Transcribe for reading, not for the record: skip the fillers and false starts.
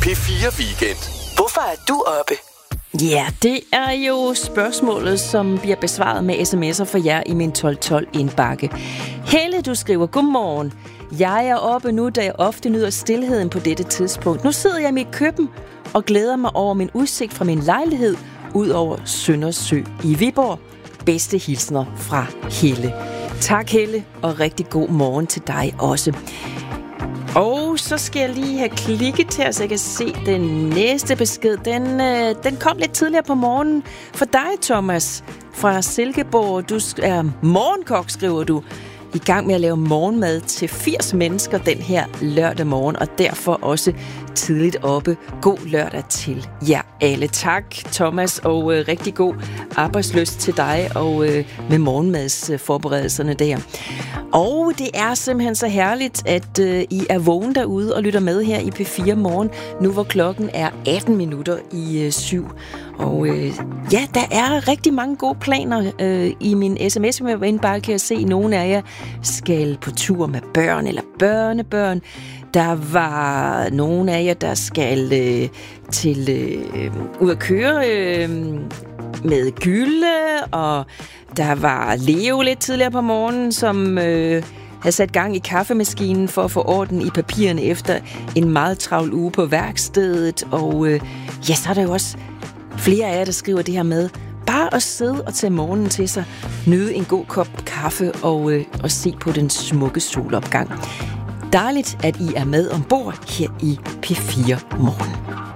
P4 Weekend. Hvorfor er du oppe? Ja, det er jo spørgsmålet, som bliver besvaret med sms'er for jer i min 1212 indbakke. Helle, du skriver, godmorgen. Jeg er oppe nu, da jeg ofte nyder stilheden på dette tidspunkt. Nu sidder jeg i mit køkken og glæder mig over min udsigt fra min lejlighed ud over Søndersø i Viborg. Bedste hilsner fra Helle. Tak, Helle, og rigtig god morgen til dig også. Og så skal jeg lige have klikket her, så jeg kan se den næste besked. Den kom lidt tidligere på morgenen for dig, Thomas, fra Silkeborg. Du er morgenkok, skriver du. I gang med at lave morgenmad til 80 mennesker den her lørdag morgen, og derfor også tidligt oppe. God lørdag til jer alle. Tak, Thomas, og rigtig god arbejdslyst til dig og med morgenmadsforberedelserne der. Og det er simpelthen så herligt, at I er vågen derude og lytter med her i P4 Morgen, nu hvor klokken er 18 minutter i 7. Og ja, der er rigtig mange gode planer i min sms, som jeg var inde bare kan jeg se. Nogle af jer skal på tur med børn eller børnebørn. Der var nogle af jer, der skal ud at køre med Gylde, og der var Leo lidt tidligere på morgenen, som havde sat gang i kaffemaskinen for at få orden i papirerne efter en meget travl uge på værkstedet. Og ja, så er der jo også flere af jer, der skriver det her med bare at sidde og tage morgenen til sig, nyde en god kop kaffe og se på den smukke solopgang. Dejligt, at I er med ombord her i P4 Morgen.